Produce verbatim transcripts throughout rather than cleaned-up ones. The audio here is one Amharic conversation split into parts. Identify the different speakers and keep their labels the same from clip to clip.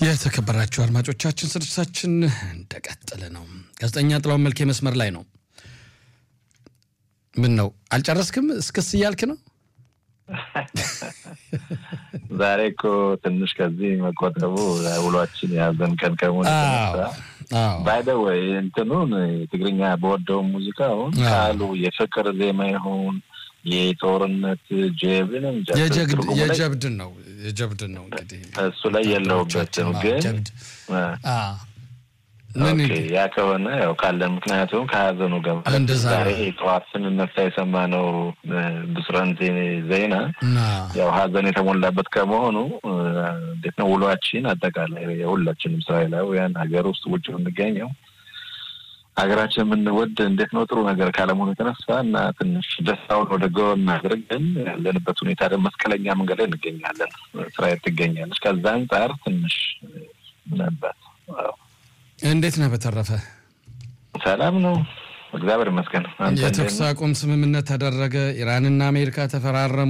Speaker 1: የተከበራችሁ አድማጮቻችን ስርጭታችን እንደቀጠለ ነው። ጋዜጠኛ ጥላው መልኬ መስመር ላይ ነው። ምን ነው አልጨረስክም? እስከስ ያልክ ነው?
Speaker 2: ዛሬ እኮ ትንሽ ከዚህ መቆጠቡ ውሏችን ያዘን ቀን ከሆነ
Speaker 1: አዎ
Speaker 2: ባይ ዘ ዌይ እንትኑን ትግርኛ በወደው ሙዚቃውን ቃሉ የፍቅር ዜማ ይሁን የጦርነት ጀብድን
Speaker 1: የጀብድ የጀብድ ነው የጀብድ ነው እንግዲህ
Speaker 2: እሱ ላይ የለውበትም ግን
Speaker 1: አ
Speaker 2: ምን ያ ከሆነ ያው ካለ ምክንያቱም ከሀዘኑ ጋር ዛሬ ጧትን ነፍሳ የሰማነው ብስራንት ዜና ያው ሀዘን የተሞላበት ከመሆኑ እንዴት ነው ውሏችን አጠቃላይ የሁላችንም እስራኤላውያን ሀገር ውስጥ ውጭ እንገኛው ሀገራችን ምን ወድ እንዴት ነው ጥሩ ነገር ካለመሆኑ የተነሳና ትንሽ ደስታውን ወደ ጎን አድርገን ያለንበት ሁኔታ ደግሞ መስቀለኛ መንገድ ላይ እንገኛለን። እስራኤል ትገኛለች። ከዛ አንፃር ትንሽ ነበር።
Speaker 1: እንዴት ነው በተረፈ
Speaker 2: ሰላም ነው እግዚአብሔር ይመስገን።
Speaker 1: የተኩስ አቁም ስምምነት ተደረገ። ኢራንና አሜሪካ ተፈራረሙ።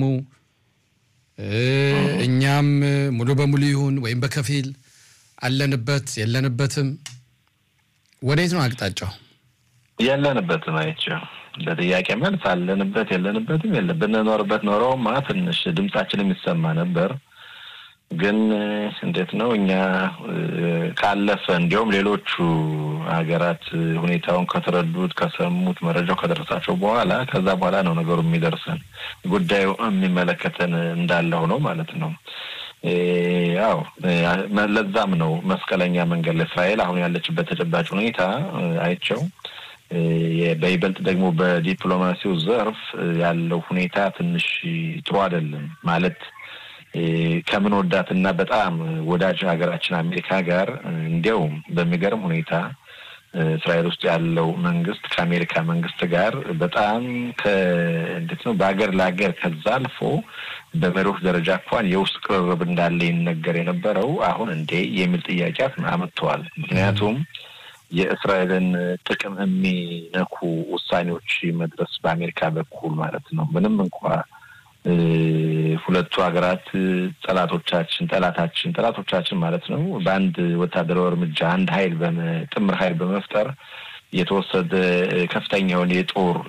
Speaker 1: እኛም ሙሉ በሙሉ ይሁን ወይም በከፊል አለንበት የለንበትም ወዴት ነው አቅጣጫው?
Speaker 2: ያለንበት ማይቻው ለጥያቄ መልስ አለንበት የለንበትም የለብን ኖርበት ኖሮማ ትንሽ ድምጻችን የሚሰማ ነበር። ግን እንዴት ነው እኛ ካለፈ እንዲያውም ሌሎቹ ሀገራት ሁኔታውን ከተረዱት ከሰሙት መረጃው ከደረሳቸው በኋላ ከዛ በኋላ ነው ነገሩ የሚደርሰን ጉዳዩ የሚመለከተን እንዳለው ነው ማለት ነው። ያው ለዛም ነው መስቀለኛ መንገድ ለእስራኤል አሁን ያለችበት ተጨባጭ ሁኔታ አይቸው በይበልጥ ደግሞ በዲፕሎማሲው ዘርፍ ያለው ሁኔታ ትንሽ ጥሩ አይደለም ማለት ከምን ወዳትና በጣም ወዳጅ ሀገራችን አሜሪካ ጋር እንዲያው በሚገርም ሁኔታ እስራኤል ውስጥ ያለው መንግስት ከአሜሪካ መንግስት ጋር በጣም ከእንዴት ነው በአገር ለአገር ከዛ አልፎ በመሪዎች ደረጃ እንኳን የውስጥ ቅርርብ እንዳለ ይነገር የነበረው አሁን እንዴ የሚል ጥያቄ አመጥቷል። ምክንያቱም የእስራኤልን ጥቅም የሚነኩ ውሳኔዎች መድረስ በአሜሪካ በኩል ማለት ነው ምንም እንኳን ሁለቱ ሀገራት ጠላቶቻችን ጠላታችን ጠላቶቻችን ማለት ነው በአንድ ወታደራዊ እርምጃ አንድ ኃይል በጥምር ኃይል በመፍጠር የተወሰደ ከፍተኛውን የጦር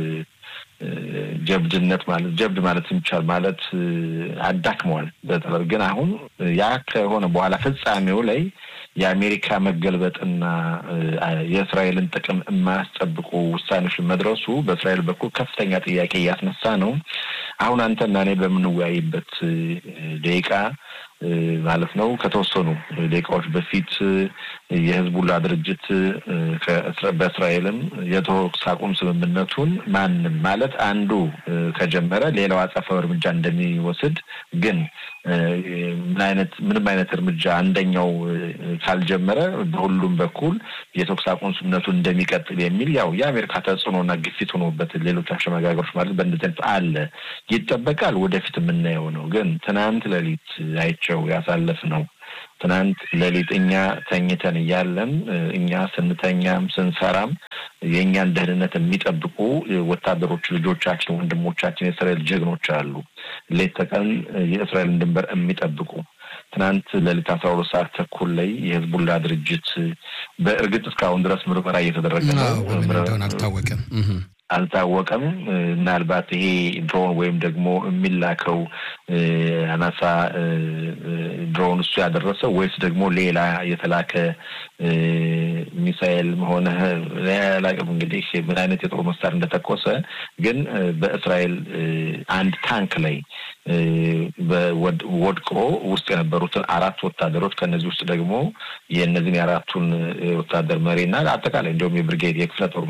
Speaker 2: ጀብድነት ማለት ጀብድ ማለት ይቻላል ማለት አዳክመዋል። በተለይ ግን አሁን ያ ከሆነ በኋላ ፍጻሜው ላይ የአሜሪካ መገልበጥና የእስራኤልን ጥቅም የማያስጠብቁ ውሳኔዎች መድረሱ በእስራኤል በኩል ከፍተኛ ጥያቄ ያስነሳ ነው። አሁን አንተና እኔ በምንወያይበት ደቂቃ ማለት ነው ከተወሰኑ ደቂቃዎች በፊት የህዝቡላ ድርጅት በእስራኤልም የተኩስ አቁም ስምምነቱን ማንም ማለት አንዱ ከጀመረ ሌላው አጸፋው እርምጃ እንደሚወስድ ግን ምን አይነት ምንም አይነት እርምጃ አንደኛው ካልጀመረ በሁሉም በኩል የተኩስ አቁም ስምምነቱን እንደሚቀጥል የሚል ያው የአሜሪካ ተጽዕኖና ግፊት ሆኖበት ሌሎች አሸማጋዮች ማለት በእንደዚህ አለ ይጠበቃል። ወደፊት የምናየው ነው። ግን ትናንት ለሊት አይቸው ያሳለፍነው ትናንት ለሊት እኛ ተኝተን ያለን እኛ ስንተኛም ስንሰራም የኛን ደህንነት የሚጠብቁ ወታደሮች ልጆቻችን ወንድሞቻችን የእስራኤል ጀግኖች አሉ ሌት ተቀን የእስራኤልን ድንበር የሚጠብቁ ትናንት ለሊት አስራ ሁለት ሰዓት ተኩል ላይ የህዝቡላ ድርጅት በእርግጥ እስካሁን ድረስ ምርመራ እየተደረገ ነው።
Speaker 1: ምርመራውን አልታወቀም
Speaker 2: አልታወቀም ምናልባት ይሄ ድሮን ወይም ደግሞ የሚላከው አናሳ ድሮን እሱ ያደረሰው ወይስ ደግሞ ሌላ የተላከ ሚሳኤል ሆነ ላይቀም እንግዲህ ምን አይነት የጦር መሳሪያ እንደተኮሰ ግን በእስራኤል አንድ ታንክ ላይ በወድቆ ውስጥ የነበሩትን አራት ወታደሮች ከነዚህ ውስጥ ደግሞ የነዚህን የአራቱን ወታደር መሪና አጠቃላይ እንደውም የብርጌድ የክፍለ ጦር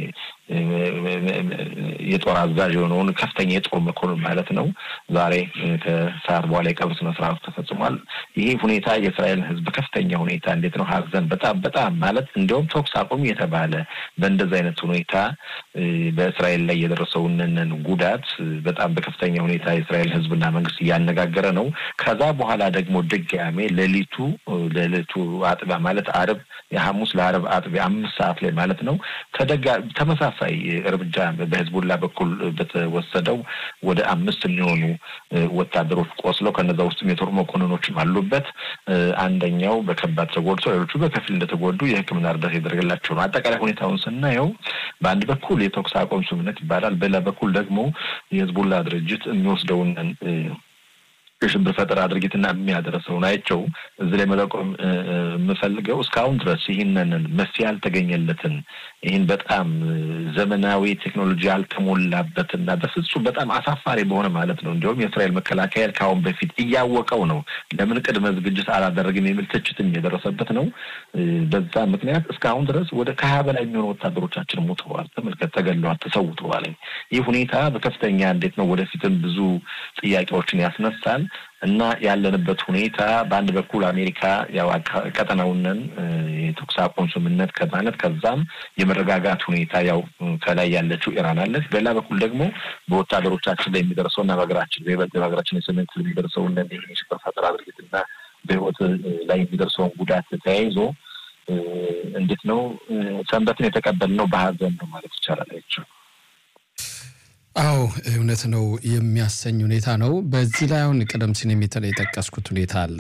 Speaker 2: የጦር አዛዥ የሆነውን ከፍተኛ የጦር መኮንን ማለት ነው ዛሬ ከሰዓት በኋላ የቀብር ስነ ስርዓቱ ተፈጽሟል። ይሄ ሁኔታ የእስራኤል ህዝብ ከፍተኛ ሁኔታ እንዴት ነው ሀዘን በጣም በጣም ማለት እንደውም ተኩስ አቁም የተባለ በእንደዚህ አይነት ሁኔታ በእስራኤል ላይ የደረሰውን ጉዳት በጣም በከፍተኛ ሁኔታ የእስራኤል ህዝብና መንግስት ያነጋገረ ነው። ከዛ በኋላ ደግሞ ድጋሜ ለሊቱ ለሊቱ አጥባ ማለት አርብ የሐሙስ ለአርብ አጥቢ አምስት ሰዓት ላይ ማለት ነው ተደጋ ተመሳሳይ እርምጃ በህዝቡላ በኩል በተወሰደው ወደ አምስት የሚሆኑ ወታደሮች ቆስለው ከነዛ ውስጥ የጦር መኮንኖችም አሉበት አንደኛው በከባድ ተጎድቶ ሌሎቹ በከፊል እንደተጎዱ የሕክምና እርዳታ ይደረግላቸው ነው አጠቃላይ ሁኔታውን ስናየው በአንድ በኩል የተኩስ አቁም ስምምነት ይባላል በሌላ በኩል ደግሞ የህዝቡላ ድርጅት የሚወስደውን የሽብር ፈጠራ ድርጊትና የሚያደርሰው ናቸው እዚህ ላይ መጠቆም የምፈልገው እስካሁን ድረስ ይህንን መፍትሄ ያልተገኘለትን ይህን በጣም ዘመናዊ ቴክኖሎጂ ያልተሞላበትና በፍጹም በጣም አሳፋሪ በሆነ ማለት ነው እንዲሁም የእስራኤል መከላከያ ካሁን በፊት እያወቀው ነው ለምን ቅድመ ዝግጅት አላደረግም የሚል ትችትም የደረሰበት ነው በዛ ምክንያት እስካሁን ድረስ ወደ ከሀያ በላይ የሚሆኑ ወታደሮቻችን ሞተዋል ተመልከት ተገለዋል ተሰውተዋል ይህ ሁኔታ በከፍተኛ እንዴት ነው ወደፊትም ብዙ ጥያቄዎችን ያስነሳል እና ያለንበት ሁኔታ በአንድ በኩል አሜሪካ ያው ቀጠናውንን የተኩስ አቁም ስምምነት ከማለት ከዛም የመረጋጋት ሁኔታ ያው ከላይ ያለችው ኢራን አለች በሌላ በኩል ደግሞ በወታደሮቻችን ላይ የሚደርሰውና በሀገራችን በይበልጥ በሀገራችን የሰሜን ክፍል የሚደርሰው እንደዚህ የሽብር ፈጠራ ድርጊትና በህይወት ላይ የሚደርሰውን ጉዳት ተያይዞ እንዴት ነው ሰንበትን የተቀበልነው በሀዘን ነው ማለት ይቻላል አይደል
Speaker 1: አው እውነት ነው የሚያሰኝ ሁኔታ ነው በዚህ ላይ አሁን ቀደም ሲል የሚተለ የጠቀስኩት ሁኔታ አለ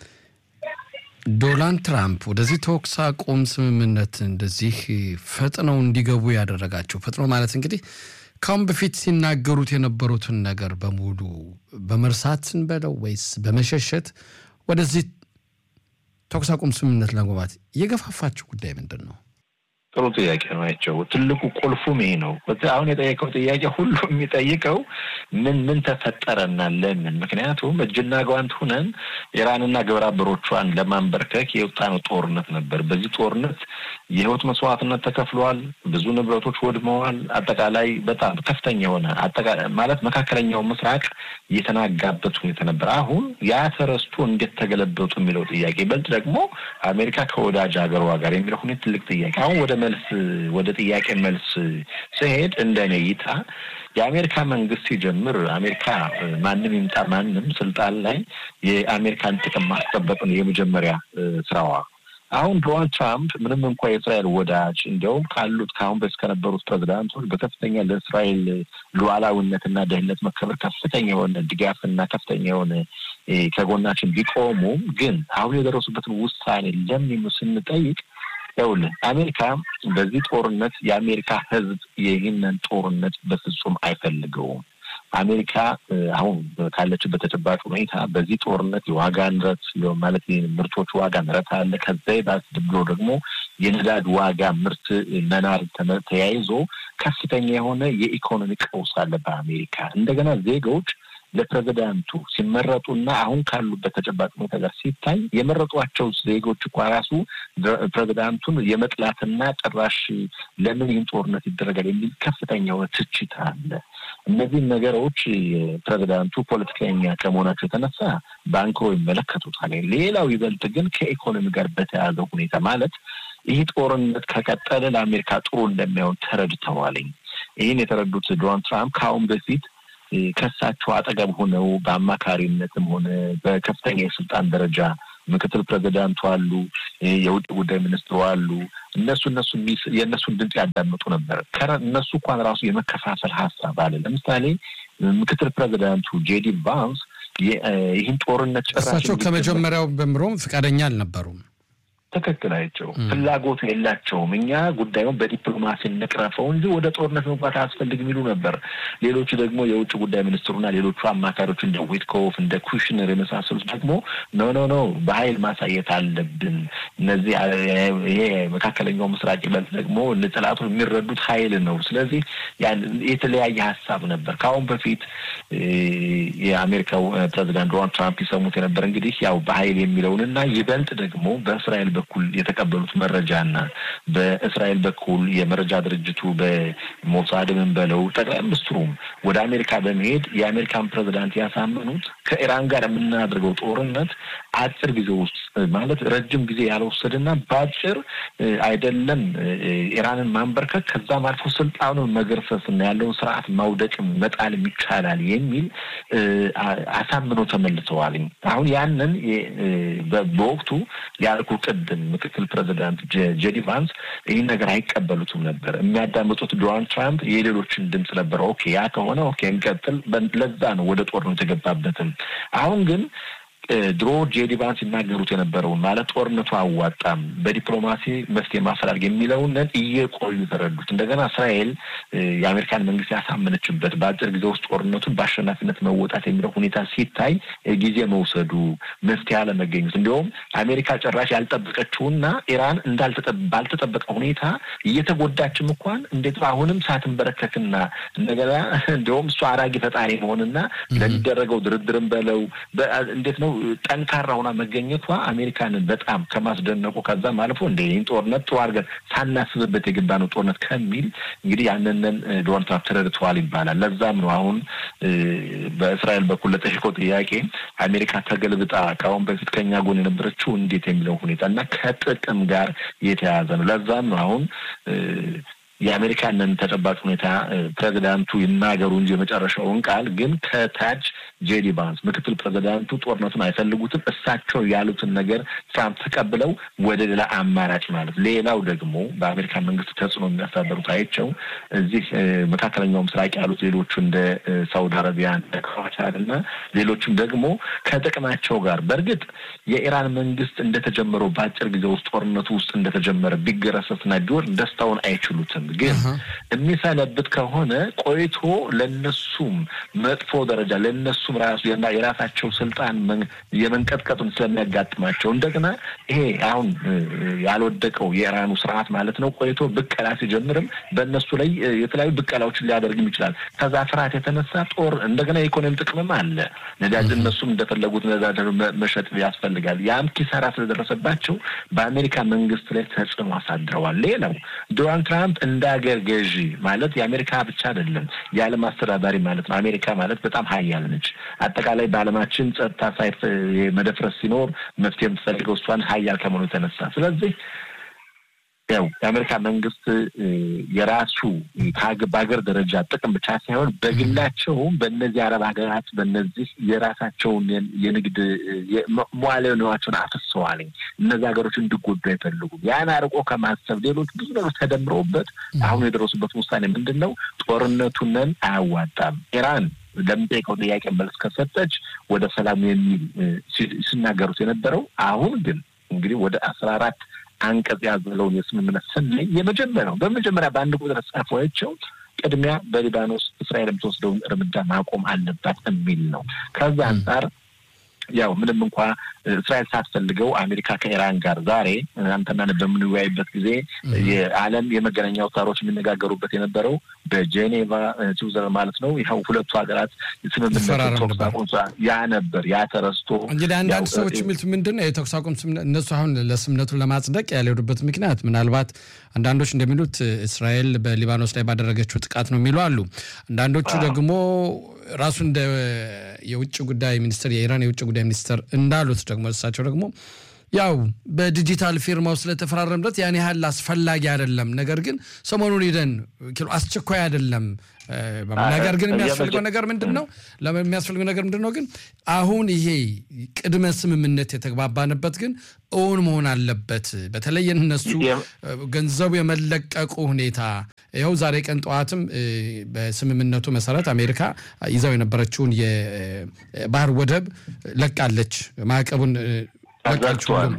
Speaker 1: ዶናልድ ትራምፕ ወደዚህ ተኩስ አቁም ስምምነት እንደዚህ ፈጥነው እንዲገቡ ያደረጋቸው ፈጥኖ ማለት እንግዲህ ካም በፊት ሲናገሩት የነበሩትን ነገር በሙሉ በመርሳትን በለው ወይስ በመሸሸት ወደዚህ ተኩስ አቁም ስምምነት ለመግባት የገፋፋቸው ጉዳይ ምንድነው
Speaker 2: ጥሩ ጥያቄ ነው አይቸው ትልቁ ቁልፉም ይሄ ነው አሁን የጠየቀው ጥያቄ ሁሉ የሚጠይቀው ምን ምን ተፈጠረና ለምን ምክንያቱም እጅና ጓንት ሆነን ኢራንና ግብረ አበሮቿን ለማንበርከክ የወጣነው ጦርነት ነበር በዚህ ጦርነት የህይወት መስዋዕትነት ተከፍሏል ብዙ ንብረቶች ወድመዋል አጠቃላይ በጣም ከፍተኛ ሆነ አጠቃላይ ማለት መካከለኛው ምስራቅ የተናጋበት ሁኔታ ነበር አሁን ያ ተረስቶ እንዴት ተገለበጡ የሚለው ጥያቄ በልጥ ደግሞ አሜሪካ ከወዳጅ ሀገሯ ጋር የሚለው ሁኔታ ትልቅ ጥያቄ አሁን ወደ መልስ ወደ ጥያቄ መልስ ሲሄድ እንደነይታ የአሜሪካ መንግስት ሲጀምር አሜሪካ ማንንም ይምጣ ማንንም ስልጣን ላይ የአሜሪካን ጥቅም ማስጠበቅ ነው የመጀመሪያ ስራዋ አሁን ዶናልድ ትራምፕ ምንም እንኳን የእስራኤል ወዳጅ እንደውም ካሉት ካሁን በስ ከነበሩት ፕሬዝዳንቶች በከፍተኛ ለእስራኤል ሉዓላዊነትና ደህንነት መከበር ከፍተኛ የሆነ ድጋፍና ከፍተኛ የሆነ ከጎናችን ቢቆሙ ግን አሁን የደረሱበትን ውሳኔ ለምን ስንጠይቅ ያውል አሜሪካ በዚህ ጦርነት የአሜሪካ ህዝብ ይህንን ጦርነት በፍጹም አይፈልገውም አሜሪካ አሁን ካለችበት ተጨባጭ ሁኔታ በዚህ ጦርነት የዋጋ ንረት ማለት ምርቶች ዋጋ ንረት አለ ከዛ ባስ ድብሎ ደግሞ የነዳጅ ዋጋ ምርት መናር ተያይዞ ከፍተኛ የሆነ የኢኮኖሚ ቀውስ አለ በአሜሪካ እንደገና ዜጎች ለፕሬዝዳንቱ ሲመረጡና አሁን ካሉበት ተጨባጭ ሁኔታ ጋር ሲታይ የመረጧቸው ዜጎች ቋራሱ ፕሬዝዳንቱን የመጥላትና ጭራሽ ለምን ይህን ጦርነት ይደረጋል የሚል ከፍተኛ ትችት አለ እነዚህ ነገሮች ፕሬዝዳንቱ ፖለቲከኛ ከመሆናቸው የተነሳ ባንኮ ይመለከቱታል ሌላው ይበልጥ ግን ከኢኮኖሚ ጋር በተያያዘ ሁኔታ ማለት ይህ ጦርነት ከቀጠለ ለአሜሪካ ጥሩ እንደማይሆን ተረድተዋል ይህን የተረዱት ዶናልድ ትራምፕ ካሁን በፊት ከሳቸው አጠገብ ሆነው በአማካሪነትም ሆነ በከፍተኛ የስልጣን ደረጃ ምክትል ፕሬዝዳንቱ አሉ የውጭ ጉዳይ ሚኒስትሩ አሉ እነሱ እነሱ የነሱን ድምጽ ያዳምጡ ነበር እነሱ እንኳን ራሱ የመከፋፈል ሐሳብ አለ ለምሳሌ ምክትል ፕሬዝዳንቱ ጄዲ ቫንስ ይህን ጦርነት
Speaker 1: ጨራሽ ከመጀመሪያው በምሮም ፍቃደኛ አልነበሩም
Speaker 2: ተከክላቸው ፍላጎት የላቸውም እኛ ጉዳዩን በዲፕሎማሲ እንቅረፈው እንጂ ወደ ጦርነት መግባት አስፈልግም ይሉ ነበር ሌሎች ደግሞ የውጭ ጉዳይ ሚኒስትሩና ሌሎቹ አማካሪዎች እንደ ዊትኮፍ እንደ ኩሽነር የመሳሰሉት ደግሞ ኖ ኖ ኖ በኃይል ማሳየት አለብን እነዚህ ይሄ መካከለኛው ምስራቅ ይበልጥ ደግሞ ለጥላቱ የሚረዱት ኃይል ነው ስለዚህ ያን የተለያየ ሐሳብ ነበር ካሁን በፊት የአሜሪካው ፕሬዝዳንት ዶናልድ ትራምፕ ይሰሙት የነበር እንግዲህ ያው በኃይል የሚለውንና ይበልጥ ደግሞ በእስራኤል በኩል የተቀበሉት መረጃና በእስራኤል በኩል የመረጃ ድርጅቱ በሞሳድም በለው ጠቅላይ ሚኒስትሩም ወደ አሜሪካ በመሄድ የአሜሪካን ፕሬዝዳንት ያሳመኑት ከኢራን ጋር የምናደርገው ጦርነት አጭር ጊዜ ውስጥ ማለት ረጅም ጊዜ ያለው መውሰድና ባጭር አይደለም ኢራንን ማንበርከክ ከዛም አልፎ ስልጣኑን መገርሰስና ያለውን ስርዓት ማውደቅ መጣል ይቻላል የሚል አሳምኖ ተመልሰዋል። አሁን ያንን በወቅቱ ያልኩ ቅድም ምክትል ፕሬዝዳንት ጄዲ ቫንስ ይህን ነገር አይቀበሉትም ነበር። የሚያዳምጡት ዶናልድ ትራምፕ የሌሎችን ድምጽ ነበር። ኦኬ ያ ከሆነ ኦኬ እንቀጥል፣ ለዛ ነው ወደ ጦርነቱ የተገባበትም። አሁን ግን ድሮ ጄዲ ቫንስ ይናገሩት የነበረውን ማለት ጦርነቱ አዋጣም በዲፕሎማሲ መፍትሄ ማፈላለግ የሚለውን እየቆዩ ተረዱት። እንደገና እስራኤል የአሜሪካን መንግስት ያሳመነችበት በአጭር ጊዜ ውስጥ ጦርነቱን በአሸናፊነት መወጣት የሚለው ሁኔታ ሲታይ ጊዜ መውሰዱ መፍትሄ አለመገኘት እንዲሁም አሜሪካ ጭራሽ ያልጠበቀችውና ኢራን እንዳልተጠበቀ ሁኔታ እየተጎዳችም እንኳን እንዴት አሁንም ሳትንበረከክና እንደገና እንዲሁም እሱ አራጊ ፈጣሪ መሆንና ለሚደረገው ድርድርም በለው እንዴት ነው ጠንካራ ሆና መገኘቷ አሜሪካንን በጣም ከማስደነቁ ከዛም አልፎ እንደ ይህን ጦርነት ጥሩ አድርገን ሳናስብበት የገባነው ጦርነት ከሚል እንግዲህ ያንን ዶናልድ ትራምፕ ተረድተዋል ይባላል። ለዛም ነው አሁን በእስራኤል በኩል ለጠየቀው ጥያቄ አሜሪካ ተገልብጣ ከአሁን በፊት ከኛ ጎን የነበረችው እንዴት የሚለው ሁኔታና ከጥቅም ጋር የተያያዘ ነው። ለዛም ነው አሁን የአሜሪካንን ተጨባጭ ሁኔታ ፕሬዝዳንቱ ይናገሩ እንጂ የመጨረሻውን ቃል ግን ከታች ጄዲ ቫንስ ምክትል ፕሬዝዳንቱ ጦርነቱን አይፈልጉትም። እሳቸው ያሉትን ነገር ትራምፕ ተቀብለው ወደ ሌላ አማራጭ ማለት ሌላው ደግሞ በአሜሪካ መንግስት ተጽዕኖ የሚያሳደሩት አይቸው እዚህ መካከለኛው ምስራቅ ያሉት ሌሎቹ እንደ ሳውዲ አረቢያ እንደ ኳታርና ሌሎችም ደግሞ ከጥቅማቸው ጋር በእርግጥ የኢራን መንግስት እንደተጀመረው በአጭር ጊዜ ውስጥ ጦርነቱ ውስጥ እንደተጀመረ ቢገረሰስና ቢወር ደስታውን አይችሉትም። ግን የሚሰነብት ከሆነ ቆይቶ ለነሱም መጥፎ ደረጃ ለነሱም ራሱ የራሳቸው ስልጣን የመንቀጥቀጡን ስለሚያጋጥማቸው እንደገና ይሄ አሁን ያልወደቀው የኢራኑ ስርዓት ማለት ነው ቆይቶ ብቀላ ሲጀምርም በእነሱ ላይ የተለያዩ ብቀላዎችን ሊያደርግም ይችላል። ከዛ ፍርሃት የተነሳ ጦር እንደገና የኢኮኖሚ ጥቅምም አለ። ነዳጅ እነሱም እንደፈለጉት ነዳጅ መሸጥ ያስፈልጋል። ያም ኪሳራ ስለደረሰባቸው በአሜሪካ መንግስት ላይ ተጽዕኖ አሳድረዋል። ሌላው ዶናልድ ትራምፕ እንዳገር ገዢ ማለት የአሜሪካ ብቻ አይደለም የዓለም አስተዳዳሪ ማለት ነው። አሜሪካ ማለት በጣም ሀያል ነች። አጠቃላይ በዓለማችን ጸጥታ ሳይፍ መደፍረስ ሲኖር መፍትሄ የምትፈልገው እሷን ሀያል ከመሆኑ የተነሳ ስለዚህ ያው የአሜሪካ መንግስት የራሱ በሀገር ደረጃ ጥቅም ብቻ ሳይሆን በግላቸውም በእነዚህ አረብ ሀገራት በእነዚህ የራሳቸውን የንግድ መዋዕለ ንዋያቸውን አፍሰዋል። እነዚህ ሀገሮች እንዲጎዱ አይፈልጉም። ያን አርቆ ከማሰብ ሌሎች ብዙ ነገሮች ተደምረውበት አሁን የደረሱበት ውሳኔ ምንድን ነው? ጦርነቱን አያዋጣም ኢራን ለምጠይቀው ጥያቄ መልስ ከሰጠች ወደ ሰላም የሚል ሲናገሩት የነበረው አሁን ግን እንግዲህ ወደ አስራ አራት አንቀጽ ያዘለውን የስምምነት ሰነድ የመጀመሪያው በመጀመሪያ በአንድ ቁጥር ጻፈዋቸው ቅድሚያ በሊባኖስ እስራኤል የምትወስደውን እርምጃ ማቆም አለባት የሚል ነው። ከዛ አንፃር ያው ምንም እንኳን እስራኤል ሳትፈልገው አሜሪካ ከኢራን ጋር ዛሬ አንተና በምንወያይበት ጊዜ የዓለም የመገናኛ አውታሮች የሚነጋገሩበት የነበረው በጄኔቫ ስዊዘርላንድ ማለት ነው ይሄው ሁለቱ ሀገራት ስምምነት ተኩስ አቁም ያ ነበር። ያ ተረስቶ
Speaker 1: እንግዲህ አንዳንድ ሰዎች የሚሉት ምንድነው የተኩስ አቁም እነሱ አሁን ለስምምነቱ ለማጽደቅ ያልሄዱበት ምክንያት ምናልባት አንዳንዶች እንደሚሉት እስራኤል በሊባኖስ ላይ ባደረገችው ጥቃት ነው የሚሉ አሉ። አንዳንዶቹ ደግሞ ራሱ እንደ የውጭ ጉዳይ ሚኒስትር የኢራን የውጭ ጉዳይ ሚኒስትር እንዳሉት ደግሞ እሳቸው ደግሞ ያው በዲጂታል ፊርማው ስለተፈራረመበት ያን ያህል አስፈላጊ አይደለም፣ ነገር ግን ሰሞኑን ይደን ኪሎ አስቸኳይ አይደለም። ነገር ግን የሚያስፈልገው ነገር ምንድነው? ለምን የሚያስፈልገው ነገር ምንድነው? ግን አሁን ይሄ ቅድመ ስምምነት የተግባባንበት ግን ኦን መሆን አለበት። በተለይ እነሱ ገንዘቡ የመለቀቁ ሁኔታ ይሄው ዛሬ ቀን ጠዋትም በስምምነቱ መሰረት አሜሪካ ይዛው የነበረችውን የባህር ወደብ ለቃለች። ማዕቀቡን
Speaker 2: አዛልቷል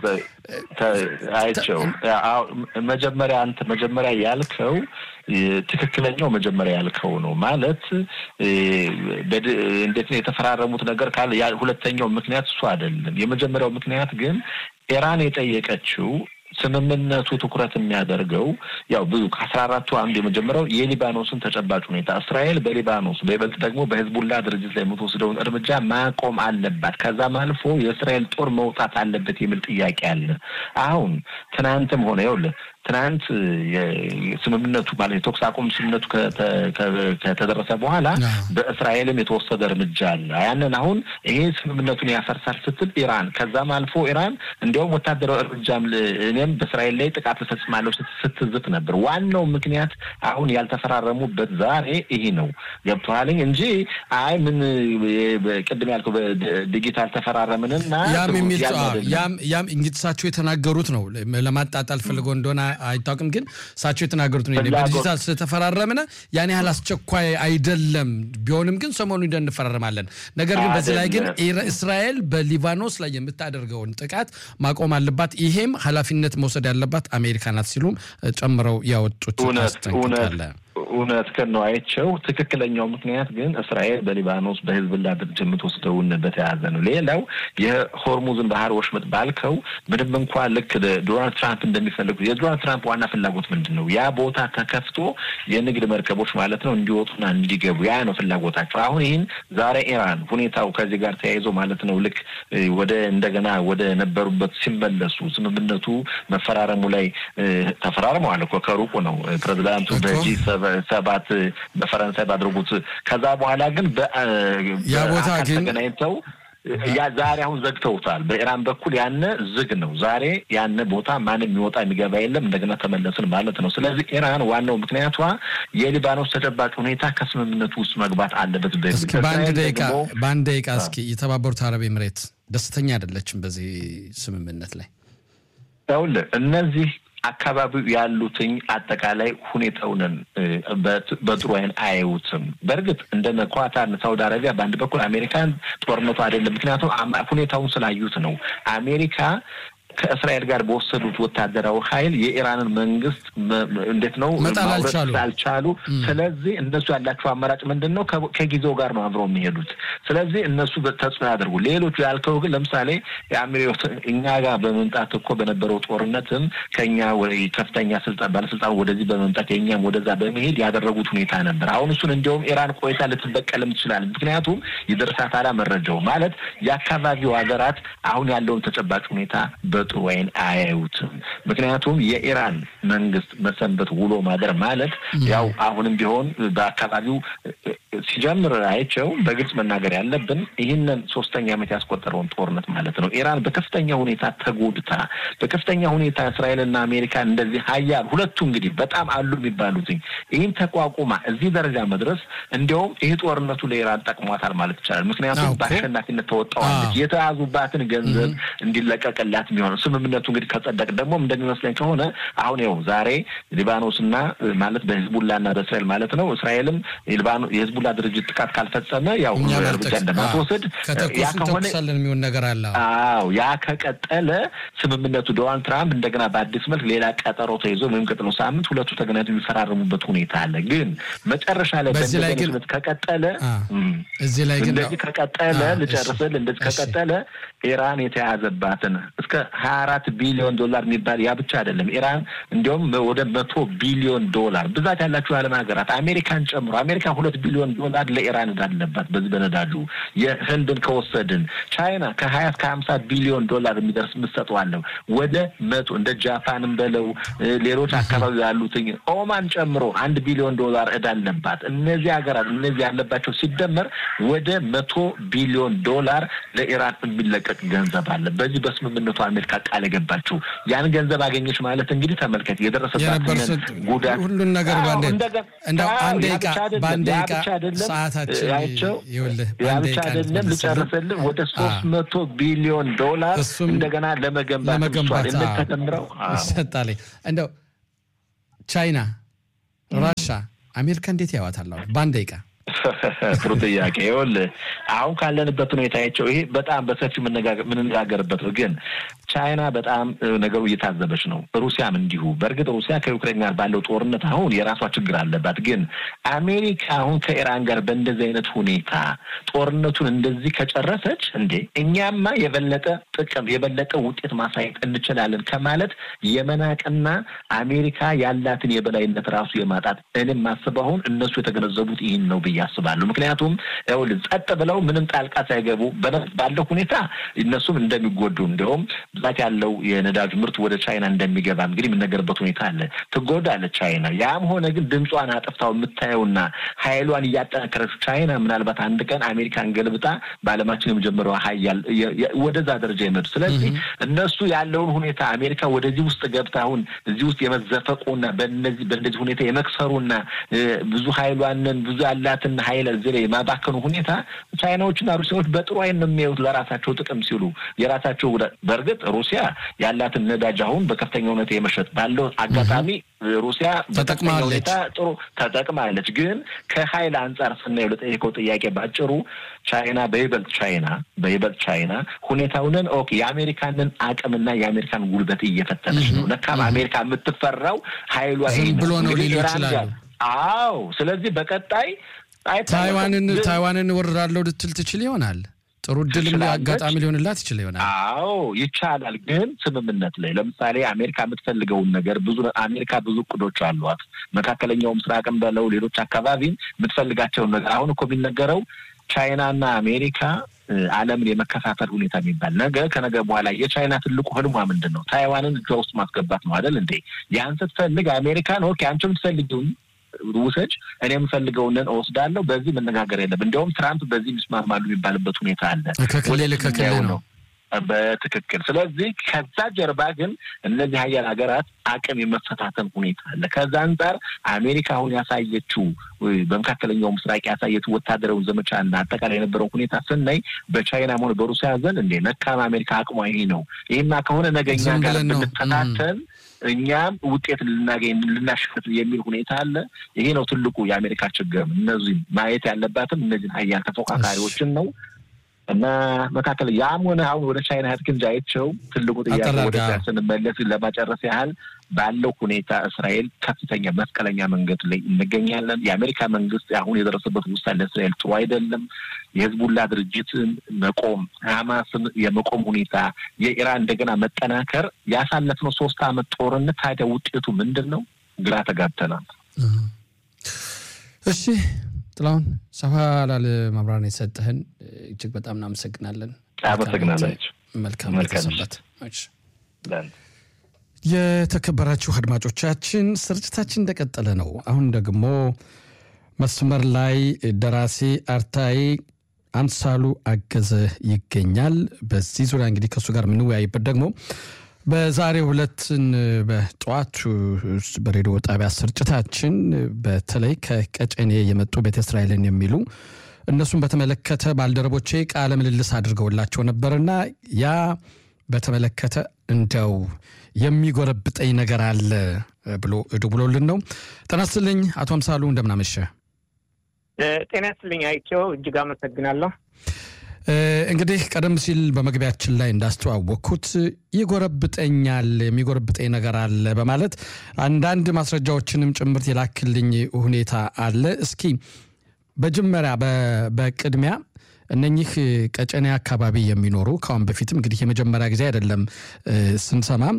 Speaker 2: አይቸው መጀመሪያ አንተ መጀመሪያ ያልከው ትክክለኛው መጀመሪያ ያልከው ነው ማለት እንዴት ነው የተፈራረሙት ነገር ካለ ሁለተኛው ምክንያት እሱ አይደለም። የመጀመሪያው ምክንያት ግን ኢራን የጠየቀችው ስምምነቱ ትኩረት የሚያደርገው ያው ብዙ ከአስራ አራቱ አንድ የመጀመሪያው የሊባኖስን ተጨባጭ ሁኔታ እስራኤል በሊባኖስ በይበልጥ ደግሞ በህዝቡላ ድርጅት ላይ የምትወስደውን እርምጃ ማቆም አለባት፣ ከዛም አልፎ የእስራኤል ጦር መውጣት አለበት የሚል ጥያቄ አለ። አሁን ትናንትም ሆነ ይኸውልህ ትናንት የስምምነቱ ማለት የተኩስ አቁም ስምምነቱ ከተደረሰ በኋላ በእስራኤልም የተወሰደ እርምጃ አለ። ያንን አሁን ይሄ ስምምነቱን ያፈርሳል ስትል ኢራን ከዛም አልፎ ኢራን እንዲያውም ወታደራዊ እርምጃም እኔም በእስራኤል ላይ ጥቃት ተፈጽማለሁ ስትዝት ነበር። ዋናው ምክንያት አሁን ያልተፈራረሙበት ዛሬ ይሄ ነው ገብቷል እንጂ አይ ምን ቅድም ያልከው በዲጂታል ተፈራረምንና
Speaker 1: ያም የሚል ያም ያም እንግዲህ የተናገሩት ነው ለማጣጣል ፈልገው እንደሆነ አይታወቅም ግን ሳቸው የተናገሩት ነው በዲጂታል ስለተፈራረመና ያኔ ያህል አስቸኳይ አይደለም ቢሆንም ግን ሰሞኑን እንደንፈራረማለን ነገር ግን በዚህ ላይ ግን እስራኤል በሊባኖስ ላይ የምታደርገውን ጥቃት ማቆም አለባት ይሄም ኃላፊነት መውሰድ ያለባት አሜሪካ ናት ሲሉም ጨምረው ያወጡት አስተንክቷል
Speaker 2: እውነት ከነው አይቸው ትክክለኛው ምክንያት ግን እስራኤል በሊባኖስ በህዝብላ ድርጅት የምትወስደውን በተያዘ ነው። ሌላው የሆርሙዝን ባህር ወሽመጥ ባልከው ምንም እንኳን ልክ ዶናልድ ትራምፕ እንደሚፈልጉት የዶናልድ ትራምፕ ዋና ፍላጎት ምንድነው ያ ቦታ ተከፍቶ የንግድ መርከቦች ማለት ነው እንዲወጡና እንዲገቡ ያ ነው ፍላጎታቸው። አሁን ይሄን ዛሬ ኢራን ሁኔታው ከዚህ ጋር ተያይዞ ማለት ነው ልክ ወደ እንደገና ወደ ነበሩበት ሲመለሱ ስምምነቱ መፈራረሙ ላይ ተፈራርመዋል እኮ ከሩቁ ነው ፕሬዝዳንቱ በጂ ሰባት በፈረንሳይ ባድርጉት ከዛ በኋላ ግን
Speaker 1: ያ ቦታ ግን
Speaker 2: ተገናኝተው ያ ዛሬ አሁን ዘግተውታል በኢራን በኩል ያነ ዝግ ነው ዛሬ ያነ ቦታ ማንም ይወጣ የሚገባ የለም እንደገና ተመለስን ማለት ነው። ስለዚህ ኢራን ዋናው ምክንያቷ የሊባኖስ ተጨባጭ ሁኔታ ከስምምነቱ ውስጥ መግባት አለበት
Speaker 1: እስኪ ባንድ ደቂቃ ባንድ ደቂቃ እስኪ የተባበሩት አረብ ኤምሬት ደስተኛ አይደለችም በዚህ ስምምነት ላይ
Speaker 2: ታውል እነዚህ አካባቢው ያሉትኝ አጠቃላይ ሁኔታውን በጥሩ አይን አያዩትም። በርግጥ እንደ ኳታር ሳውዲ አረቢያ በአንድ በኩል አሜሪካን ጦርነቱ አይደለም ምክንያቱም ሁኔታውን ስላዩት ነው። አሜሪካ ከእስራኤል ጋር በወሰዱት ወታደራዊ ኃይል የኢራንን መንግስት እንዴት ነው ማውረድ ሳልቻሉ ስለዚህ እነሱ ያላቸው አማራጭ ምንድነው ከጊዜው ጋር ነው አብረው የሚሄዱት። ስለዚህ እነሱ ተጽዕኖ ያደርጉ ሌሎች ያልከው ግን ለምሳሌ የአሜሪካ እኛ ጋር በመምጣት እኮ በነበረው ጦርነትም ከኛ ወይ ከፍተኛ ስልጣን ባለስልጣን ወደዚህ በመምጣት የኛም ወደዛ በመሄድ ያደረጉት ሁኔታ ነበር። አሁን እሱን እንደውም ኢራን ቆይታ ልትበቀልም ይችላል ምክንያቱም ይደርሳታል መረጃው ማለት የአካባቢው ሀገራት አሁን ያለውን ተጨባጭ ሁኔታ ጥሩ ወይን አያዩትም። ምክንያቱም የኢራን መንግስት መሰንበት ውሎ ማደር ማለት ያው አሁንም ቢሆን በአካባቢው ሲጀምር አይቸው በግልጽ መናገር ያለብን ይሄንን ሶስተኛ ዓመት ያስቆጠረውን ጦርነት ማለት ነው። ኢራን በከፍተኛ ሁኔታ ተጎድታ በከፍተኛ ሁኔታ እስራኤልና አሜሪካ እንደዚህ ሀያል ሁለቱ እንግዲህ በጣም አሉ የሚባሉት ይሄን ተቋቁማ እዚህ ደረጃ መድረስ እንደውም ይሄ ጦርነቱ ለኢራን ጠቅሟታል ማለት ይቻላል። ምክንያቱም በአሸናፊነት ተወጣዋለች የተያዙባትን ገንዘብ እንዲለቀቅላት የሚሆነው ስምምነቱ እንግዲህ ከጸደቅ ደግሞ እንደሚመስለኝ ከሆነ አሁን ያው ዛሬ ሊባኖስና ማለት በህዝቡላና በእስራኤል ማለት ነው እስራኤልም ሊባኖስ የህዝቡላ ድርጅት ጥቃት ካልፈጸመ ያው እርምጃ እንደማትወስድ ያ ከሆነ
Speaker 1: ሰለን የሚሆን ነገር አለ።
Speaker 2: አዎ ያ ከቀጠለ ስምምነቱ ዶናልድ ትራምፕ እንደገና በአዲስ መልክ ሌላ ቀጠሮ ተይዞ ወይም ቀጥሎ ሳምንት ሁለቱ ተገናኝተው የሚፈራረሙበት ሁኔታ አለ። ግን መጨረሻ ላይ በዚህ ከቀጠለ
Speaker 1: እዚህ ላይ ግን
Speaker 2: እንደዚህ ከቀጠለ ልጨርስል እንደዚህ ከቀጠለ ኢራን የተያዘባትን እስከ ሀያ አራት ቢሊዮን ዶላር የሚባል ያ ብቻ አይደለም ኢራን እንደውም ወደ መቶ ቢሊዮን ዶላር ብዛት ያላቸው ዓለም ሀገራት አሜሪካን ጨምሮ አሜሪካ ሁለት ቢሊዮን ዶላር ለኢራን እንዳለባት በዚህ በነዳጁ የህንድን ከወሰድን ቻይና ከሀያ እስከ ሀምሳ ቢሊዮን ዶላር የሚደርስ መስጠቷለው ወደ መቶ እንደ ጃፓንም በለው ሌሎች አካባቢ ያሉት ኦማን ጨምሮ አንድ ቢሊዮን ዶላር እዳለባት እነዚህ ሀገራት እነዚህ ያለባቸው ሲደመር ወደ መቶ ቢሊዮን ዶላር ለኢራን የሚለቀቅ ገንዘብ አለ። በዚህ በስምምነቱ አሜሪካ ቃል ገባችሁ ያን ገንዘብ አገኘች ማለት እንግዲህ ተመልከት የደረሰባትን ጉዳት
Speaker 1: ሁሉን ነገር ባንዴ እንደው አንድ ደቂቃ ባንዴ ደቂቃ ሰዓታችን ይወልህ ባንዴ ደቂቃ
Speaker 2: አይደለም ልጨርስልህ ወደ ሶስት መቶ ቢሊዮን ዶላር እንደገና ለመገንባት እንደተደምረው
Speaker 1: ሰጣለኝ። እንደው ቻይና ራሻ አሜሪካ እንዴት ያዋታል ባንዴ ደቂቃ
Speaker 2: ጥሩ ጥያቄ ይኸውልህ አሁን ካለንበት ሁኔታ ያቸው ይሄ በጣም በሰፊው ምንነጋገርበት ነው። ግን ቻይና በጣም ነገሩ እየታዘበች ነው ሩሲያም እንዲሁ በርግጥ ሩሲያ ከዩክሬን ጋር ባለው ጦርነት አሁን የራሷ ችግር አለባት። ግን አሜሪካ አሁን ከኢራን ጋር በእንደዚህ አይነት ሁኔታ ጦርነቱን እንደዚህ ከጨረሰች እንዴ እኛማ የበለጠ ጥቅም የበለጠ ውጤት ማሳየት እንችላለን ከማለት የመናቅና አሜሪካ ያላትን የበላይነት ራሱ የማጣት እኔም ማስበውን እነሱ የተገነዘቡት ይሄን ነው ያስባሉ። ምክንያቱም ያውል ጸጥ ብለው ምንም ጣልቃ ሳይገቡ ባለው ሁኔታ እነሱም እንደሚጎዱ እንደውም ብዛት ያለው የነዳጅ ምርት ወደ ቻይና እንደሚገባ እንግዲህ የምነገርበት ሁኔታ አለ ትጎዳለች ቻይና ያም ሆነ ግን ድምጿን አጥፍታው የምታየውና ኃይሏን እያጠናከረች ቻይና ምናልባት አንድ ቀን አሜሪካን ገልብጣ ባለማችን የመጀመሪያው ኃያል ወደዛ ደረጃ ይመጡ ስለዚህ እነሱ ያለውን ሁኔታ አሜሪካ ወደዚህ ውስጥ ገብታ አሁን እዚህ ውስጥ የመዘፈቁና በእነዚህ በእንደዚህ ሁኔታ የመክሰሩና ብዙ ኃይሏንን ብዙ ያላትን ኃይል እዚህ ላይ ማባከኑ ሁኔታ ቻይናዎችና ሩሲያዎች በጥሩ አይን ነው የሚያዩት ለራሳቸው ጥቅም ሲሉ የራሳቸው በርግጥ ሩሲያ ያላትን ነዳጅ አሁን በከፍተኛ ሁኔታ የመሸጥ ባለው አጋጣሚ ሩሲያ በከፍተኛ ሁኔታ ጥሩ ተጠቅማለች ግን ከኃይል አንፃር ስናየው ለጠየቀው ጥያቄ ባጭሩ ቻይና በይበልጥ ቻይና በይበልጥ ቻይና ሁኔታውን ኦኬ የአሜሪካንን አቅምና የአሜሪካን ጉልበት እየፈተነች ነው ለካም አሜሪካ የምትፈራው ኃይሏ
Speaker 1: ብሎ ነው ይችላል
Speaker 2: አዎ ስለዚህ በቀጣይ
Speaker 1: ታይዋንን ታይዋንን ወራለው ልትል ትችል ይሆናል ጥሩ ድልም አጋጣሚ ሊሆንላት ይችላል ይሆናል
Speaker 2: አዎ ይቻላል ግን ስምምነት ላይ ለምሳሌ አሜሪካ የምትፈልገው ነገር ብዙ አሜሪካ ብዙ ቁዶች አሏት መካከለኛው ምስራቅም በለው ሌሎች አካባቢ የምትፈልጋቸው ነገር አሁን እኮ ቢነገረው ቻይናና አሜሪካ ዓለምን የመከፋፈል ሁኔታ የሚባል ነገር ከነገ በኋላ የቻይና ትልቁ ህልሟ ምንድነው ታይዋንን እጇ ውስጥ ማስገባት ነው አይደል እንዴ ያን ስትፈልግ አሜሪካ ነው አንቺ የምትፈልጊው ውሰጅ እኔ የምፈልገውን ወስዳለሁ በዚህ መነጋገር የለም እንደውም ትራምፕ በዚህ መስማማሉ የሚባልበት ሁኔታ አለ
Speaker 1: ከከለለ ከከለ ነው
Speaker 2: በትክክል ስለዚህ ከዛ ጀርባ ግን እነዚህ ሀያል ሀገራት አቅም የመፈታተን ሁኔታ አለ ከዛ አንፃር አሜሪካ አሁን ያሳየችው በመካከለኛው ምስራቅ ያሳየችው ወታደራዊ ዘመቻና አጠቃላይ የነበረው ሁኔታ ስናይ በቻይና ሆነ በሩሲያ ዘንድ እንደ ነካም አሜሪካ አቅሟ ይሄ ነው ይሄማ ከሆነ ነገኛ ጋር ብንተናተን እኛም ውጤት ልናገኝ ልናሽፈት የሚል ሁኔታ አለ ይሄ ነው ትልቁ የአሜሪካ ችግር እነዚህ ማየት ያለባትም እነዚህ ሀያል ተፎካካሪዎችን ነው እና መካከለ ያም ሆነ አሁን ወደ ቻይና ህትክንጃይቸው ትልቁ ጥያቄ ወደ ቻይና መለስ ለማጨረስ ያህል ባለው ሁኔታ እስራኤል ከፍተኛ መስቀለኛ መንገድ ላይ እንገኛለን የአሜሪካ መንግስት አሁን የደረሰበት ውሳኔ ለእስራኤል ጥሩ አይደለም የህዝቡላ ድርጅት መቆም ሐማስን የመቆም ሁኔታ የኢራን እንደገና መጠናከር ያሳለፍነው ሶስት አመት ጦርነት ታዲያ ውጤቱ ምንድነው ግራ ተጋብተናል
Speaker 1: እሺ ጥላውን ሰፋላል ማብራሪያ የሰጠህን እጅግ በጣም እናመሰግናለን
Speaker 2: አመሰግናለሁ
Speaker 1: መልካም መልካምበት እሺ የተከበራችሁ አድማጮቻችን ስርጭታችን እንደቀጠለ ነው አሁን ደግሞ መስመር ላይ ደራሲ አርታይ አምሳሉ አገዘ ይገኛል በዚህ ዙሪያ እንግዲህ ከሱ ጋር ምን ወያይበት ደግሞ በዛሬው ሁለትን በጧቱ በሬዲዮ ጣቢያ ስርጭታችን በተለይ ከቀጨኔ የመጡ ቤተ እስራኤልን የሚሉ እነሱን በተመለከተ ባልደረቦቼ ቃለ ምልልስ አድርገውላቸው ነበርና ያ በተመለከተ እንደው የሚጎረብጠኝ ነገር አለ ብሎ እድብሎልን ነው ተናስልኝ አቶ አምሳሉ እንደምናመሸ
Speaker 3: ጤናስልኝ አይቸው እጅግ አመሰግናለሁ
Speaker 1: እንግዲህ ቀደም ሲል በመግቢያችን ላይ እንዳስተዋወቅኩት ይጎረብጠኛል የሚጎረብጠኝ ነገር አለ በማለት አንዳንድ ማስረጃዎችንም ጭምርት ይላክልኝ ሁኔታ አለ እስኪ በጅመራ በቅድሚያ እነኚህ ቀጨኔ አካባቢ የሚኖሩ ካሁን በፊትም እንግዲህ የመጀመሪያ ጊዜ አይደለም ስንሰማም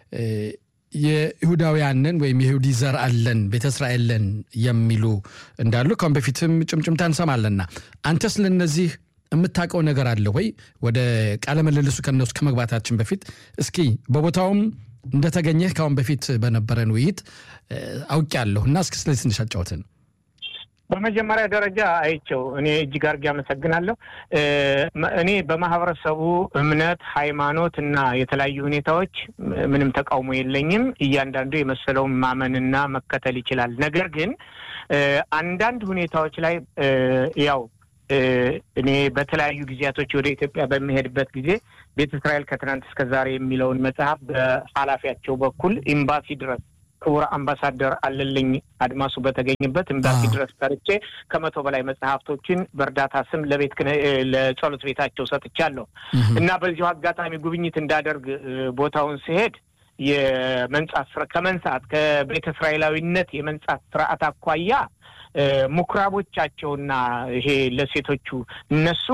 Speaker 1: የይሁዳውያንን ወይም የይሁዲ ዘር አለን ቤተ እስራኤልን የሚሉ እንዳሉ ካሁን በፊትም ጭምጭምታ እንሰማለና አንተስ ለነዚህ የምታውቀው ነገር አለ ወይ ወደ ቃለ መልልሱ ከነሱ ከመግባታችን በፊት እስኪ በቦታውም እንደተገኘህ ካሁን በፊት በነበረን ውይይት አውቂያለሁና እስኪ ስለዚህ እንሻጫውተን
Speaker 3: በመጀመሪያ ደረጃ አይቸው እኔ እጅግ አርጋ አመሰግናለሁ እኔ በማህበረሰቡ እምነት ሃይማኖት እና የተለያዩ ሁኔታዎች ምንም ተቃውሞ የለኝም እያንዳንዱ የመሰለው ማመንና መከተል ይችላል ነገር ግን አንዳንድ ሁኔታዎች ላይ ያው እኔ በተለያዩ ጊዜያቶች ወደ ኢትዮጵያ በመሄድበት ጊዜ ቤተ እስራኤል ከትናንት እስከ ዛሬ የሚለውን መጽሐፍ በኃላፊያቸው በኩል ኤምባሲ ድረስ ክቡር አምባሳደር አለልኝ አድማሱ በተገኘበት ኤምባሲ ድረስ ተርጬ ከመቶ በላይ መጽሐፍቶችን በርዳታ ስም ለቤት ለጸሎት ቤታቸው ሰጥቻለሁ እና በዚሁ አጋጣሚ ጉብኝት እንዳደርግ ቦታውን ሲሄድ የመንጻት ከመንጻት ከቤተ እስራኤላዊነት የመንጻት ስርዓት አኳያ ሙክራቦቻቸውና ይሄ ለሴቶቹ እነሱ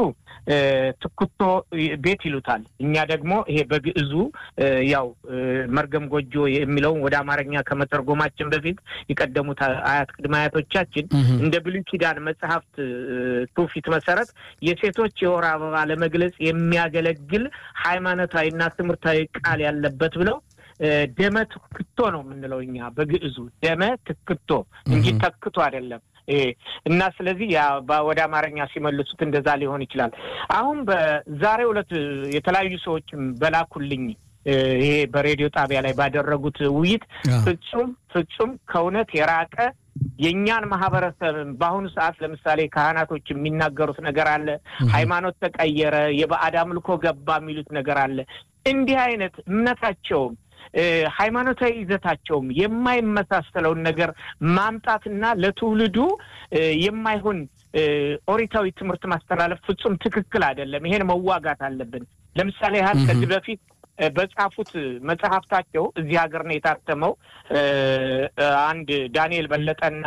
Speaker 3: ትኩቶ ቤት ይሉታል እኛ ደግሞ ይሄ በግዕዙ ያው መርገም ጎጆ የሚለው ወደ አማርኛ ከመተርጎማችን በፊት የቀደሙት አያት ቅድመ አያቶቻችን እንደ ብሉይ ኪዳን መጽሐፍት ትውፊት መሰረት የሴቶች የወር አበባ ለመግለጽ የሚያገለግል ሃይማኖታዊና ትምህርታዊ ቃል ያለበት ብለው ደመ ትክቶ ነው የምንለው እኛ በግዕዙ ደመ ትክቶ እንጂ ተክቶ አይደለም እና ስለዚህ ያ ወደ አማርኛ ሲመልሱት እንደዛ ሊሆን ይችላል አሁን በዛሬው ዕለት የተለያዩ ሰዎች በላኩልኝ ይሄ በሬዲዮ ጣቢያ ላይ ባደረጉት ውይይት ፍጹም ፍጹም ከእውነት የራቀ የኛን ማህበረሰብ በአሁኑ ሰዓት ለምሳሌ ካህናቶች የሚናገሩት ነገር አለ ሃይማኖት ተቀየረ የባዕድ አምልኮ ገባ የሚሉት ነገር አለ እንዲህ አይነት እምነታቸው ሃይማኖታዊ ይዘታቸውም የማይመሳሰለውን ነገር ማምጣትና ለትውልዱ የማይሆን ኦሪታዊ ትምህርት ማስተላለፍ ፍጹም ትክክል አይደለም ይሄን መዋጋት አለብን ለምሳሌ ያህል ከዚህ በፊት በጻፉት መጽሐፍታቸው እዚህ ሀገር ነው የታተመው አንድ ዳንኤል በለጠና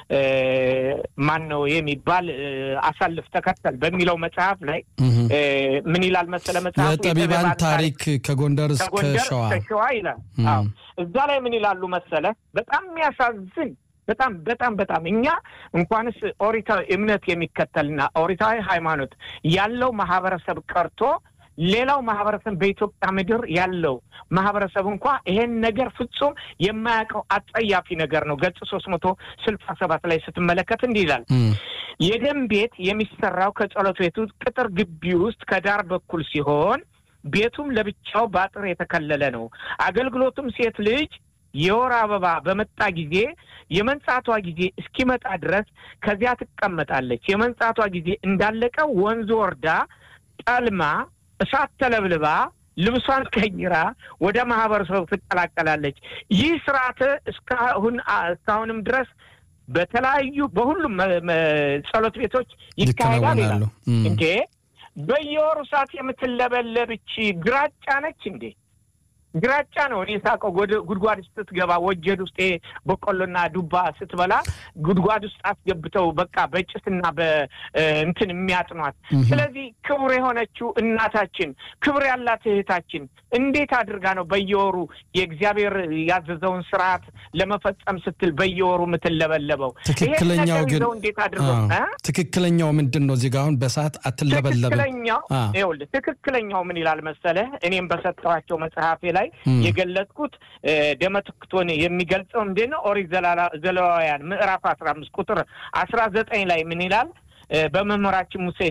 Speaker 3: ማን ነው የሚባል አሳልፍ ተከተል በሚለው መጽሐፍ ላይ ምን ይላል መሰለ መጽሐፉ
Speaker 1: የጠቢባን ታሪክ ከጎንደር እስከ ሸዋ
Speaker 3: ሸዋ ይላል አዎ እዛ ላይ ምን ይላሉ መሰለ በጣም የሚያሳዝን በጣም በጣም በጣም እኛ እንኳንስ ኦሪታዊ እምነት የሚከተልና ኦሪታዊ ሃይማኖት ያለው ማህበረሰብ ቀርቶ ሌላው ማህበረሰብ በኢትዮጵያ ምድር ያለው ማህበረሰብ እንኳን ይሄን ነገር ፍጹም የማያውቀው አጥያፊ ነገር ነው ገጽ ሶስት መቶ ስልሳ ሰባት ላይ ስትመለከት እንዲህ ይላል የደም ቤት የሚሰራው ከጸሎት ቤቱ ቅጥር ግቢ ውስጥ ከዳር በኩል ሲሆን ቤቱም ለብቻው ባጥር የተከለለ ነው አገልግሎቱም ሴት ልጅ የወር አበባ በመጣ ጊዜ የመንጻቷ ጊዜ እስኪመጣ ድረስ ከዚያ ትቀመጣለች የመንጻቷ ጊዜ እንዳለቀ ወንዝ ወርዳ ጣልማ እሳት ተለብልባ ልብሷን ቀይራ ወደ ማህበረሰቡ ትቀላቀላለች ይህ ስርዓት እስካሁን እስካሁንም ድረስ በተለያዩ በሁሉም ጸሎት ቤቶች ይካሄዳል ይላል እንዴ በየወሩ ሰዓት የምትለበለብች ግራጫ ነች እንዴ ግራጫ ነው እኔ ሳቀው ጉድጓድ ውስጥ ስትገባ ወጀድ ውስጥ በቆሎና ዱባ ስትበላ ጉድጓድ ውስጥ አስገብተው በቃ በጭስና በእንትን የሚያጥኗት ስለዚህ ክብር የሆነችው እናታችን ክብር ያላት እህታችን እንዴት አድርጋ ነው በየወሩ የእግዚአብሔር ያዘዘውን ስርዓት ለመፈጸም ስትል በየወሩ ምትለበለበው
Speaker 1: ትክክለኛው ግን
Speaker 3: እንዴት አድርገው
Speaker 1: ትክክለኛው ምንድነው እዚህ ጋር አሁን በሰዓት አትለበለበ
Speaker 3: ትክክለኛው ይኸውልህ ትክክለኛው ምን ይላል መሰለህ እኔም በሰጣቸው መጽሐፌ ላይ የገለጽኩት ደመትክቶን የሚገልጸው እንደነ ኦሪት ዘሌዋውያን ምዕራፍ አስራ አምስት ቁጥር አስራ ዘጠኝ ላይ ምን ይላል በመመራችን ሙሴ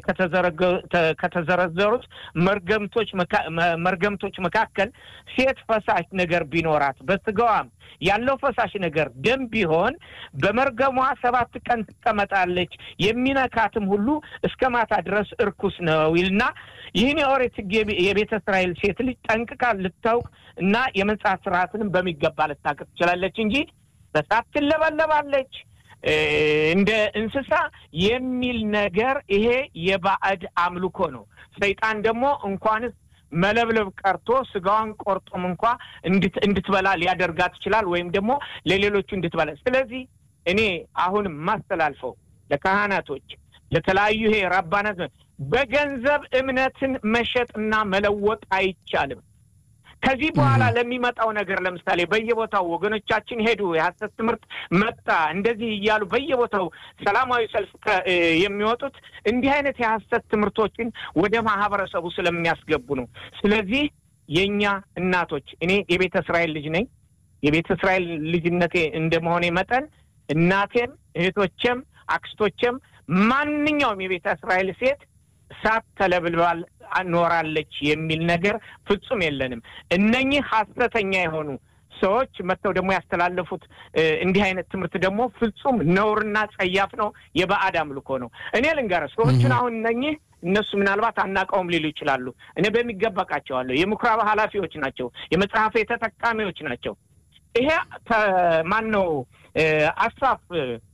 Speaker 3: ከተዘረዘሩት መርገምቶች መርገምቶች መካከል ሴት ፈሳሽ ነገር ቢኖራት በስጋዋም ያለው ፈሳሽ ነገር ደም ቢሆን በመርገሟ ሰባት ቀን ትቀመጣለች የሚነካትም ሁሉ እስከ ማታ ድረስ እርኩስ ነው ይልና ይህን የኦሪት የቤተ እስራኤል ሴት ልጅ ጠንቅቃ ልታውቅ እና የመንጻት ስርዓትንም በሚገባ ልታውቅ ትችላለች እንጂ በሳት ትለበለባለች እንደ እንስሳ የሚል ነገር ይሄ የባዕድ አምልኮ ነው ሰይጣን ደግሞ እንኳንስ መለብለብ ቀርቶ ስጋዋን ቆርጦም እንኳን እንድትበላ ሊያደርጋት ይችላል ወይም ደግሞ ለሌሎቹ እንድትበላ ስለዚህ እኔ አሁንም ማስተላልፈው ለካህናቶች ለተለያዩ ይሄ ራባናት በገንዘብ እምነትን መሸጥና መለወጥ አይቻልም ከዚህ በኋላ ለሚመጣው ነገር ለምሳሌ በየቦታው ወገኖቻችን ሄዱ የሐሰት ትምህርት መጣ እንደዚህ ይያሉ በየቦታው ሰላማዊ ሰልፍ የሚወጡት እንዲህ አይነት የሐሰት ትምህርቶችን ወደ ማህበረሰቡ ስለሚያስገቡ ነው ስለዚህ የኛ እናቶች እኔ የቤተ እስራኤል ልጅ ነኝ የቤተ እስራኤል ልጅነቴ እንደመሆኔ መጠን እናቴም እህቶቼም አክስቶቼም ማንኛውም የቤተ እስራኤል ሴት ሳት ተለብልባል ኖራለች የሚል ነገር ፍጹም የለንም እነኚህ ሐሰተኛ የሆኑ ሰዎች መተው ደግሞ ያስተላለፉት እንዲህ አይነት ትምህርት ደግሞ ፍጹም ነውርና ጸያፍ ነው የባዕድ አምልኮ ነው እኔ ልንገርህ ሰዎችን አሁን እነኚህ እነሱ ምናልባት አናቀውም ሊሉ ይችላሉ እኔ በሚገባቃቸዋለሁ የምኩራብ ኃላፊዎች ናቸው የመጽሐፍ ተጠቃሚዎች ናቸው ይሄ ማን ነው አሳፍ